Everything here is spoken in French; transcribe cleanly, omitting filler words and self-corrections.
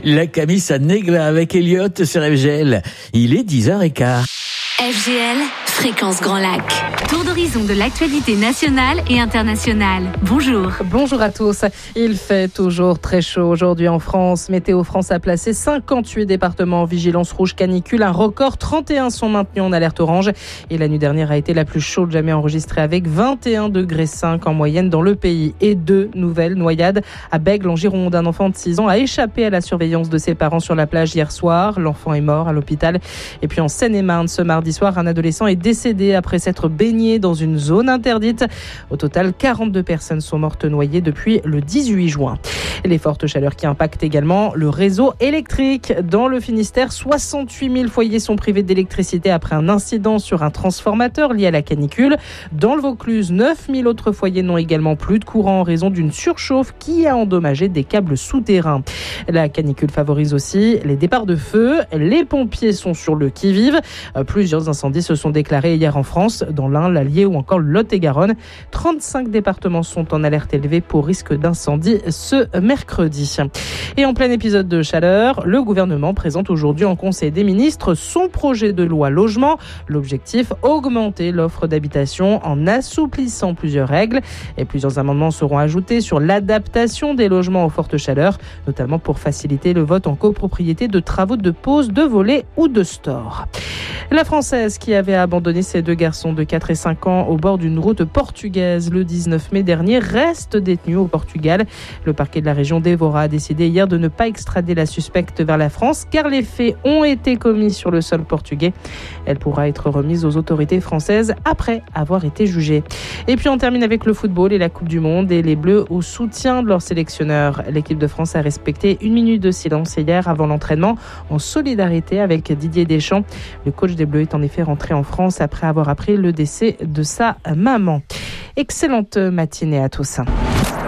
La Camisa Negra avec Elliot sur FGL. Il est 10h15. FGL, Fréquence Grand Lac. Tour d'horizon de l'actualité nationale et internationale. Bonjour. Bonjour à tous. Il fait toujours très chaud aujourd'hui en France. Météo France a placé 58 départements en vigilance rouge canicule. Un record, 31 sont maintenus en alerte orange. Et la nuit dernière a été la plus chaude jamais enregistrée avec 21,5 degrés en moyenne dans le pays. Et 2 nouvelles noyades à Bègles en Gironde. Un enfant de 6 ans a échappé à la surveillance de ses parents sur la plage hier soir. L'enfant est mort à l'hôpital. Et puis en Seine-et-Marne, ce mardi soir, un adolescent est décédé après s'être baigné dans une zone interdite. Au total, 42 personnes sont mortes noyées depuis le 18 juin. Les fortes chaleurs qui impactent également le réseau électrique. Dans le Finistère, 68 000 foyers sont privés d'électricité après un incident sur un transformateur lié à la canicule. Dans le Vaucluse, 9 000 autres foyers n'ont également plus de courant en raison d'une surchauffe qui a endommagé des câbles souterrains. La canicule favorise aussi les départs de feu. Les pompiers sont sur le qui-vive. Plusieurs incendies se sont déclarés hier en France, dans l'Ain, l'Allier ou encore le Lot-et-Garonne. 35 départements sont en alerte élevée pour risque d'incendie ce mercredi. Et en plein épisode de chaleur, le gouvernement présente aujourd'hui en Conseil des ministres son projet de loi logement. L'objectif, augmenter l'offre d'habitation en assouplissant plusieurs règles. Et plusieurs amendements seront ajoutés sur l'adaptation des logements aux fortes chaleurs, notamment pour faciliter le vote en copropriété de travaux de pose, de volets ou de store. La Française qui avait abandonné ses 2 garçons de 4 et 5 ans au bord d'une route portugaise le 19 mai dernier reste détenue au Portugal. Le parquet de la région d'Evora a décidé hier de ne pas extrader la suspecte vers la France car les faits ont été commis sur le sol portugais. Elle pourra être remise aux autorités françaises après avoir été jugée. Et puis on termine avec le football et la Coupe du Monde et les Bleus au soutien de leur sélectionneur. L'équipe de France a respecté 1 minute de silence hier avant l'entraînement en solidarité avec Didier Deschamps. Le coach des Bleus est en effet rentré en France après avoir appris le décès de sa maman. Excellente matinée à tous.